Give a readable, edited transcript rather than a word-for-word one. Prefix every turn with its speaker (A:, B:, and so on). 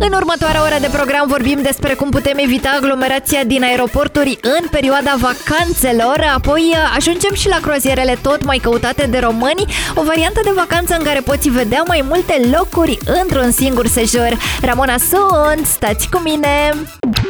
A: În următoarea oră de program vorbim despre cum putem evita aglomerația din aeroporturi în perioada vacanțelor. Apoi ajungem și la croazierele tot mai căutate de români, o variantă de vacanță în care poți vedea mai multe locuri într-un singur sejur. Ramona sunt, stați cu mine!